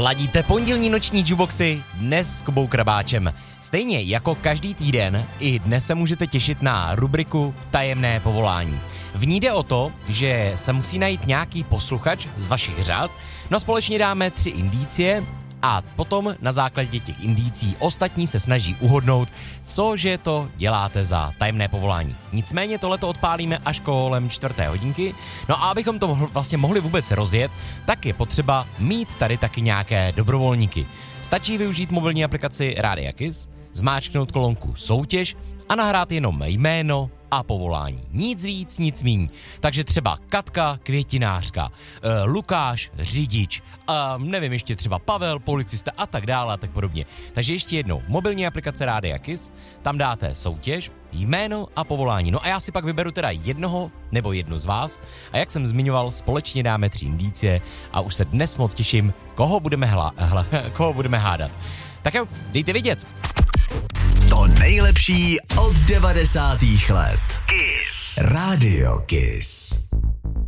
Ladíte pondělní noční jukeboxy dnes s Kubou Krabáčem. Stejně jako každý týden, i dnes se můžete těšit na rubriku Tajemné povolání. V ní jde o to, že se musí najít nějaký posluchač z vašich řad, no společně dáme 3 indicie a potom na základě těch indicí ostatní se snaží uhodnout, cože to děláte za tajemné povolání. Nicméně tohleto odpálíme až kolem 4. hodinky. No a abychom to mohli vůbec rozjet, tak je potřeba mít tady taky nějaké dobrovolníky. Stačí využít mobilní aplikaci Rádia Kiss, zmáčknout kolonku soutěž a nahrát jenom jméno a povolání. Nic víc, nic míň. Takže třeba Katka, květinářka, Lukáš, řidič, nevím, ještě třeba Pavel, policista a tak dále a tak podobně. Takže ještě jednou, mobilní aplikace Rádia Kiss, tam dáte soutěž, jméno a povolání. No a já si pak vyberu teda jednoho nebo jednu z vás a jak jsem zmiňoval, společně dáme 3 indicie a už se dnes moc těším, koho budeme hádat. Tak jo, dejte vidět. To nejlepší od 90. let. Kiss. Radio Kiss.